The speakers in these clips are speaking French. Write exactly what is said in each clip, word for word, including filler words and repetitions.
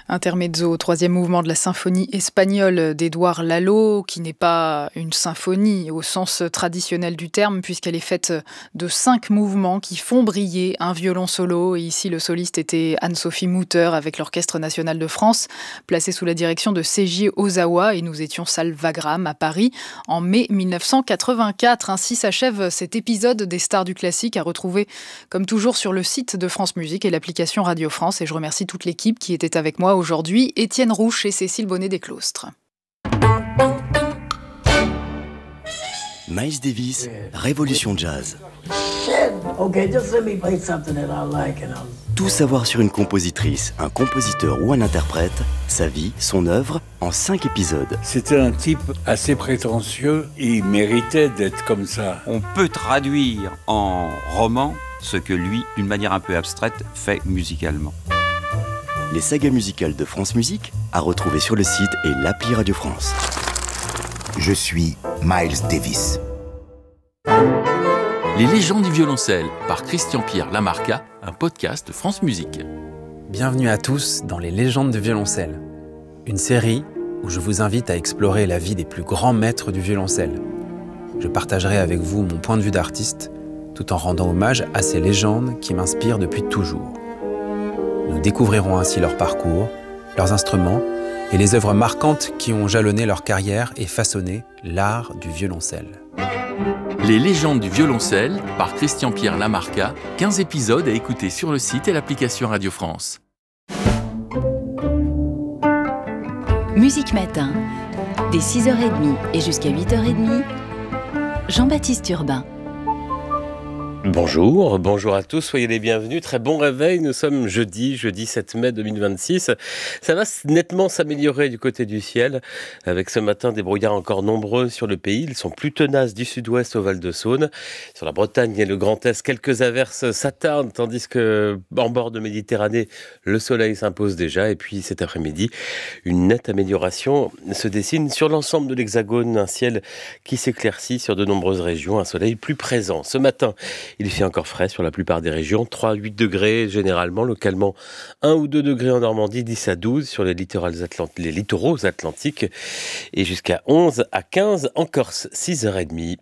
Intermezzo, troisième mouvement de la symphonie espagnole d'Édouard Lalo, qui n'est pas une symphonie au sens traditionnel du terme, puisqu'elle est faite de cinq mouvements qui font briller un violon solo. Et ici, le soliste était Anne-Sophie Mutter avec l'Orchestre national de France, placé sous la direction de Seiji Ozawa, et nous étions salle Wagram à Paris en mai mille neuf cent quatre-vingt-quatre. Ainsi s'achève cet épisode des Stars du classique, à retrouver comme toujours sur le site de France Musique et l'application Radio France. Et je remercie toute l'équipe qui était avec moi aujourd'hui, Étienne Rouche et Cécile Bonnet-Desclostres. Miles Davis, Révolution Jazz. Okay, just let me play something that I like and I'll... Tout savoir sur une compositrice, un compositeur ou un interprète, sa vie, son œuvre, en cinq épisodes. C'était un type assez prétentieux, il méritait d'être comme ça. On peut traduire en roman ce que lui, d'une manière un peu abstraite, fait musicalement. Les sagas musicales de France Musique, à retrouver sur le site et l'appli Radio France. Je suis Miles Davis. Les légendes du violoncelle par Christian-Pierre Lamarca, un podcast France Musique. Bienvenue à tous dans Les légendes du violoncelle, une série où je vous invite à explorer la vie des plus grands maîtres du violoncelle. Je partagerai avec vous mon point de vue d'artiste, tout en rendant hommage à ces légendes qui m'inspirent depuis toujours. Nous découvrirons ainsi leur parcours, leurs instruments et les œuvres marquantes qui ont jalonné leur carrière et façonné l'art du violoncelle. Les légendes du violoncelle par Christian-Pierre Lamarca, quinze épisodes à écouter sur le site et l'application Radio France. Musique Matin, dès six heures trente et jusqu'à huit heures trente, Jean-Baptiste Urbain. Bonjour, bonjour à tous, soyez les bienvenus, très bon réveil, nous sommes jeudi, jeudi sept mai deux mille vingt-six. Ça va nettement s'améliorer du côté du ciel, avec ce matin des brouillards encore nombreux sur le pays, ils sont plus tenaces du sud-ouest au Val-de-Saône. Sur la Bretagne et le Grand Est, quelques averses s'attardent, tandis que en bord de Méditerranée, le soleil s'impose déjà, et puis cet après-midi, une nette amélioration se dessine sur l'ensemble de l'Hexagone, un ciel qui s'éclaircit sur de nombreuses régions, un soleil plus présent. Ce matin, il fait encore frais sur la plupart des régions, trois à huit degrés généralement, localement un ou deux degrés en Normandie, dix à douze sur les, Atlant- les littoraux atlantiques et jusqu'à onze à quinze en Corse, six heures trente.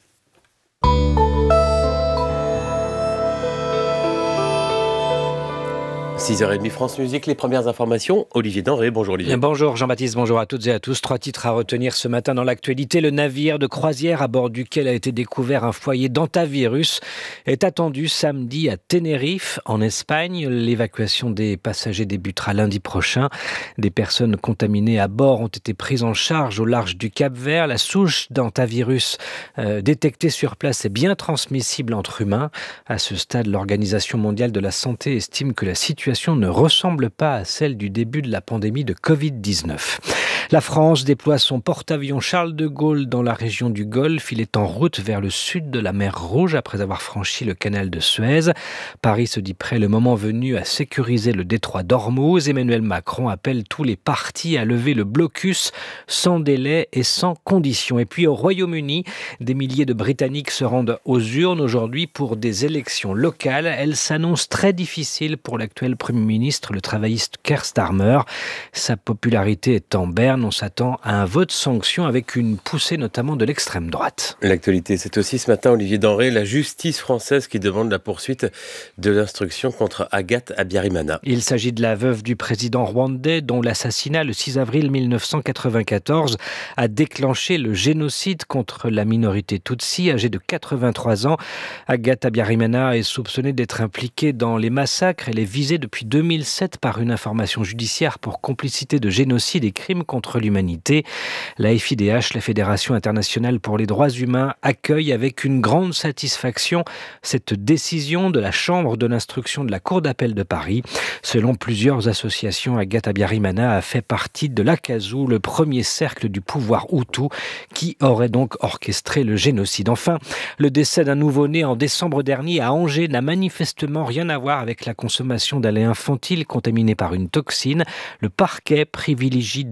six heures trente France Musique, les premières informations. Olivier Denré, bonjour Olivier. Bonjour Jean-Baptiste, bonjour à toutes et à tous. Trois titres à retenir ce matin dans l'actualité. Le navire de croisière à bord duquel a été découvert un foyer d'hantavirus est attendu samedi à Tenerife, en Espagne. L'évacuation des passagers débutera lundi prochain. Des personnes contaminées à bord ont été prises en charge au large du Cap-Vert. La souche d'hantavirus euh, détectée sur place est bien transmissible entre humains. À ce stade, l'Organisation mondiale de la santé estime que la situation ne ressemble pas à celle du début de la pandémie de covid dix-neuf. La France déploie son porte-avions Charles de Gaulle dans la région du Golfe. Il est en route vers le sud de la mer Rouge après avoir franchi le canal de Suez. Paris se dit prêt le moment venu à sécuriser le détroit d'Ormuz. Emmanuel Macron appelle tous les partis à lever le blocus sans délai et sans condition. Et puis au Royaume-Uni, des milliers de Britanniques se rendent aux urnes aujourd'hui pour des élections locales. Elles s'annoncent très difficiles pour l'actuel Premier ministre, le travailliste Keir Starmer. Sa popularité est en berne. On s'attend à un vote sanction avec une poussée notamment de l'extrême droite. L'actualité, c'est aussi ce matin, Olivier Denré, la justice française qui demande la poursuite de l'instruction contre Agathe Habyarimana. Il s'agit de la veuve du président rwandais dont l'assassinat le six avril mille neuf cent quatre-vingt-quatorze a déclenché le génocide contre la minorité Tutsi, âgée de quatre-vingt-trois ans. Agathe Habyarimana est soupçonnée d'être impliquée dans les massacres. Elle est visée depuis deux mille sept par une information judiciaire pour complicité de génocide et crimes contre l'humanité. La F I D H, la Fédération internationale pour les droits humains, accueille avec une grande satisfaction cette décision de la Chambre de l'instruction de la Cour d'appel de Paris. Selon plusieurs associations, Agathe Habyarimana a fait partie de l'Akazu, le premier cercle du pouvoir Hutu, qui aurait donc orchestré le génocide. Enfin, le décès d'un nouveau-né en décembre dernier à Angers n'a manifestement rien à voir avec la consommation d'un lait infantile contaminé par une toxine. Le parquet privilégie désormais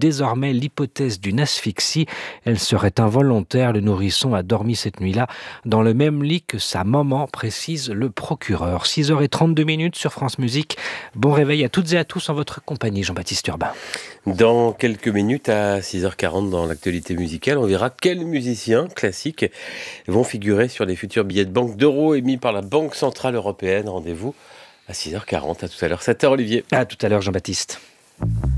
émet l'hypothèse d'une asphyxie. Elle serait involontaire. Le nourrisson a dormi cette nuit-là dans le même lit que sa maman, précise le procureur. six heures trente-deux minutes sur France Musique. Bon réveil à toutes et à tous en votre compagnie, Jean-Baptiste Urbain. Dans quelques minutes, à six heures quarante, dans l'actualité musicale, on verra quels musiciens classiques vont figurer sur les futurs billets de banque d'euros émis par la Banque Centrale Européenne. Rendez-vous à six heures quarante. À tout à l'heure. sept heures, Olivier. À tout à l'heure, Jean-Baptiste.